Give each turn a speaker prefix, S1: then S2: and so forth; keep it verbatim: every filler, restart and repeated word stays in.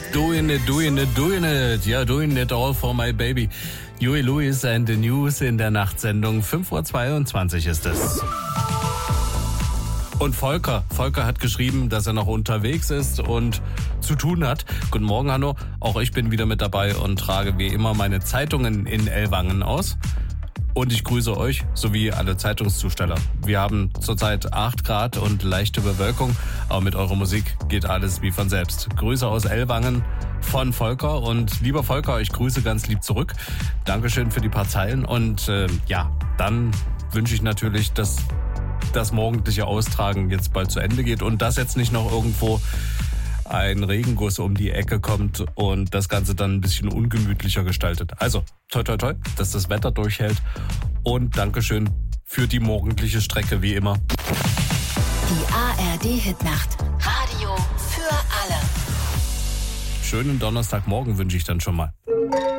S1: Doing it, doing it, doing it. Ja, doing it all for my baby. Huey Lewis and the News in der Nachtsendung. fünf Uhr zweiundzwanzig ist es. Und Volker, Volker hat geschrieben, dass er noch unterwegs ist und zu tun hat. Guten Morgen, Hanno. Auch ich bin wieder mit dabei und trage wie immer meine Zeitungen in Ellwangen aus. Und ich grüße euch sowie alle Zeitungszusteller. Wir haben zurzeit acht Grad und leichte Bewölkung, aber mit eurer Musik geht alles wie von selbst. Grüße aus Ellwangen von Volker und lieber Volker, ich grüße ganz lieb zurück. Dankeschön für die paar Zeilen und äh, ja, dann wünsche ich natürlich, dass das morgendliche Austragen jetzt bald zu Ende geht und dass jetzt nicht noch irgendwo ein Regenguss um die Ecke kommt und das Ganze dann ein bisschen ungemütlicher gestaltet. Also, toi toi toi, dass das Wetter durchhält und Dankeschön für die morgendliche Strecke wie immer.
S2: Die A R D-Hitnacht. Radio für alle.
S1: Schönen Donnerstagmorgen wünsche ich dann schon mal.